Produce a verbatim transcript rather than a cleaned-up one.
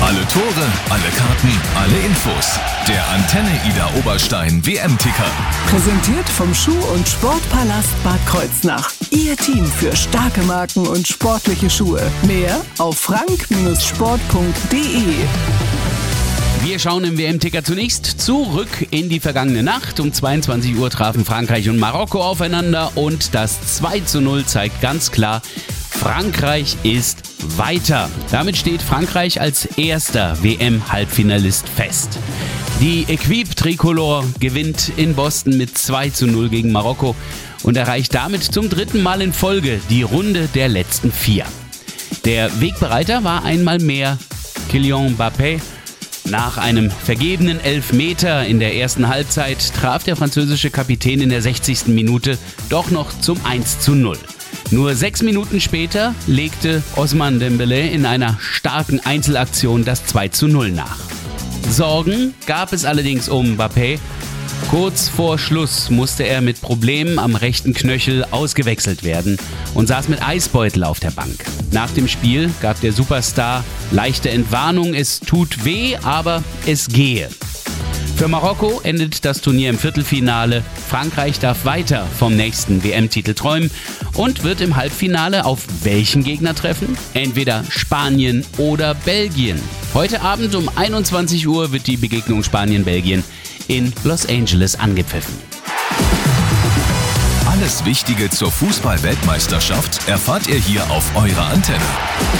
Alle Tore, alle Karten, alle Infos. Der Antenne Ida Oberstein W M-Ticker. Präsentiert vom Schuh- und Sportpalast Bad Kreuznach. Ihr Team für starke Marken und sportliche Schuhe. Mehr auf frank Sport punkt de. Wir schauen im W M-Ticker zunächst zurück in die vergangene Nacht. Um zweiundzwanzig Uhr trafen Frankreich und Marokko aufeinander und das zwei zu null zeigt ganz klar, Frankreich ist weiter. Damit steht Frankreich als erster W M-Halbfinalist fest. Die Equipe Tricolore gewinnt in Boston mit zwei zu null gegen Marokko und erreicht damit zum dritten Mal in Folge die Runde der letzten vier. Der Wegbereiter war einmal mehr Kylian Mbappé. Nach einem vergebenen Elfmeter in der ersten Halbzeit traf der französische Kapitän in der sechzigsten Minute doch noch zum eins zu null. Nur sechs Minuten später legte Ousmane Dembélé in einer starken Einzelaktion das zwei zu null nach. Sorgen gab es allerdings um Mbappé. Kurz vor Schluss musste er mit Problemen am rechten Knöchel ausgewechselt werden und saß mit Eisbeutel auf der Bank. Nach dem Spiel gab der Superstar leichte Entwarnung, es tut weh, aber es gehe. Für Marokko endet das Turnier im Viertelfinale. Frankreich darf weiter vom nächsten W M-Titel träumen und wird im Halbfinale auf welchen Gegner treffen? Entweder Spanien oder Belgien. Heute Abend um einundzwanzig Uhr wird die Begegnung Spanien-Belgien in Los Angeles angepfiffen. Alles Wichtige zur Fußball-Weltmeisterschaft erfahrt ihr hier auf eurer Antenne.